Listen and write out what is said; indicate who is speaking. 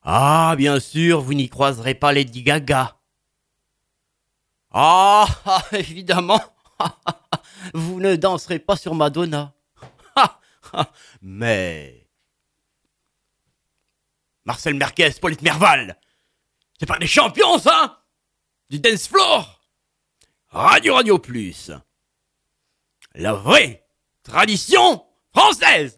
Speaker 1: Ah, bien sûr, vous n'y croiserez pas Lady Gaga. Ah, évidemment, vous ne danserez pas sur Madonna. Mais Marcel Merquez, Paulette Merval, c'est pas des champions, ça? Du dance floor. Radio Radio Plus. La vraie tradition française.